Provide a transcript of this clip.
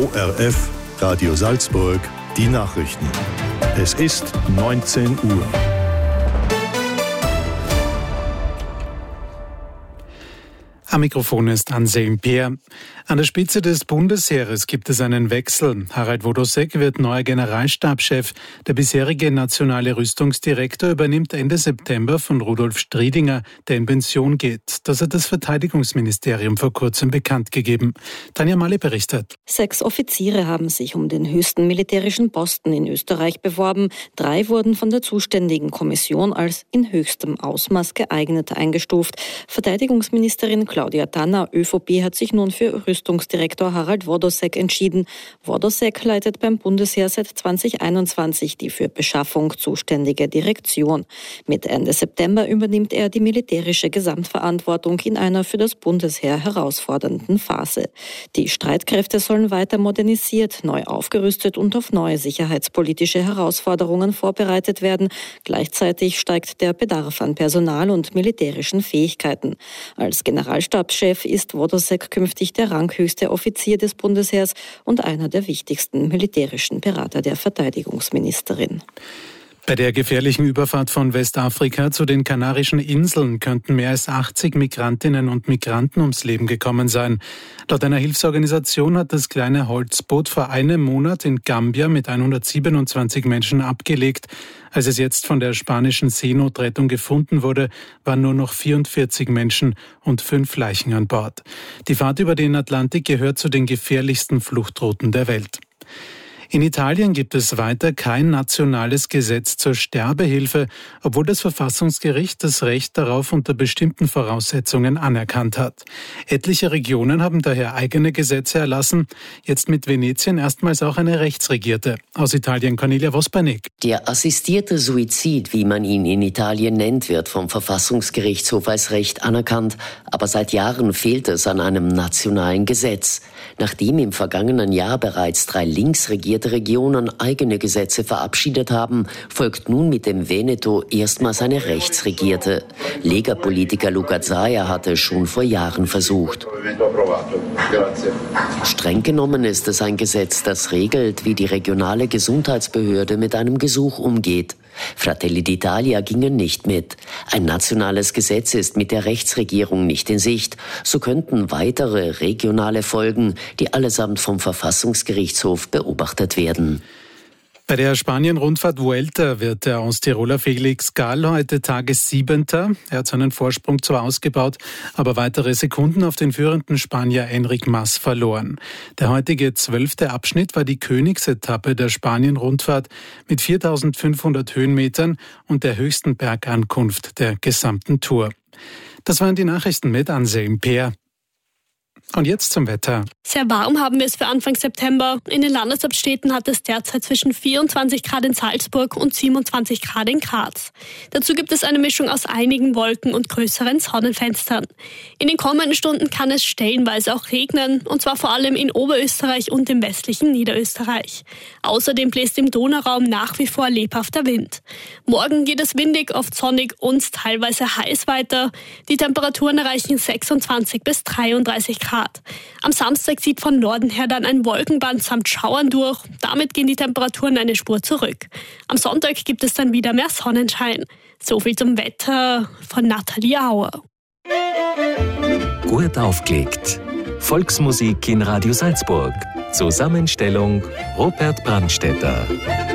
ORF Radio Salzburg, die Nachrichten. Es ist 19 Uhr. Am Mikrofon ist Anselm Peer. An der Spitze des Bundesheeres gibt es einen Wechsel. Harald Wodosek wird neuer Generalstabschef. Der bisherige nationale Rüstungsdirektor übernimmt Ende September von Rudolf Striedinger, der in Pension geht. Das hat das Verteidigungsministerium vor kurzem bekannt gegeben. Tanja Malle berichtet. 6 Offiziere haben sich um den höchsten militärischen Posten in Österreich beworben. 3 wurden von der zuständigen Kommission als in höchstem Ausmaß geeignet eingestuft. Verteidigungsministerin Claudia Tanner, ÖVP, hat sich nun für Rüstungsdirektor Harald Wodosek entschieden. Wodosek leitet beim Bundesheer seit 2021 die für Beschaffung zuständige Direktion. Mit Ende September übernimmt er die militärische Gesamtverantwortung in einer für das Bundesheer herausfordernden Phase. Die Streitkräfte sollen weiter modernisiert, neu aufgerüstet und auf neue sicherheitspolitische Herausforderungen vorbereitet werden. Gleichzeitig steigt der Bedarf an Personal und militärischen Fähigkeiten. Als Generalstabschef ist Wodosek künftig der ranghöchste Offizier des Bundesheers und einer der wichtigsten militärischen Berater der Verteidigungsministerin. Bei der gefährlichen Überfahrt von Westafrika zu den Kanarischen Inseln könnten mehr als 80 Migrantinnen und Migranten ums Leben gekommen sein. Laut einer Hilfsorganisation hat das kleine Holzboot vor einem Monat in Gambia mit 127 Menschen abgelegt. Als es jetzt von der spanischen Seenotrettung gefunden wurde, waren nur noch 44 Menschen und 5 Leichen an Bord. Die Fahrt über den Atlantik gehört zu den gefährlichsten Fluchtrouten der Welt. In Italien gibt es weiter kein nationales Gesetz zur Sterbehilfe, obwohl das Verfassungsgericht das Recht darauf unter bestimmten Voraussetzungen anerkannt hat. Etliche Regionen haben daher eigene Gesetze erlassen, jetzt mit Venetien erstmals auch eine rechtsregierte. Aus Italien Cornelia Vospanik. Der assistierte Suizid, wie man ihn in Italien nennt, wird vom Verfassungsgerichtshof als Recht anerkannt, aber seit Jahren fehlt es an einem nationalen Gesetz. Nachdem im vergangenen Jahr bereits 3 linksregierte Regionen eigene Gesetze verabschiedet haben, folgt nun mit dem Veneto erstmals eine rechtsregierte. Lega-Politiker Luca Zaia hatte es schon vor Jahren versucht. Streng genommen ist es ein Gesetz, das regelt, wie die regionale Gesundheitsbehörde mit einem Gesuch umgeht. Fratelli d'Italia gingen nicht mit. Ein nationales Gesetz ist mit der Rechtsregierung nicht in Sicht. So könnten weitere regionale Folgen, die allesamt vom Verfassungsgerichtshof beobachtet werden. Bei der Spanien-Rundfahrt Vuelta wird der Osttiroler Felix Gall heute Tagessiebenter. Er hat seinen Vorsprung zwar ausgebaut, aber weitere Sekunden auf den führenden Spanier Enric Mas verloren. Der heutige 12. Abschnitt war die Königsetappe der Spanien-Rundfahrt mit 4.500 Höhenmetern und der höchsten Bergankunft der gesamten Tour. Das waren die Nachrichten mit Anselm Peer. Und jetzt zum Wetter. Sehr warm haben wir es für Anfang September. In den Landeshauptstädten hat es derzeit zwischen 24 Grad in Salzburg und 27 Grad in Graz. Dazu gibt es eine Mischung aus einigen Wolken und größeren Sonnenfenstern. In den kommenden Stunden kann es stellenweise auch regnen, und zwar vor allem in Oberösterreich und im westlichen Niederösterreich. Außerdem bläst im Donauraum nach wie vor lebhafter Wind. Morgen geht es windig, oft sonnig und teilweise heiß weiter. Die Temperaturen erreichen 26 bis 33 Grad. Am Samstag zieht von Norden her dann ein Wolkenband samt Schauern durch. Damit gehen die Temperaturen eine Spur zurück. Am Sonntag gibt es dann wieder mehr Sonnenschein. So viel zum Wetter von Nathalie Auer. Gut aufgelegt. Volksmusik in Radio Salzburg. Zusammenstellung Robert Brandstätter.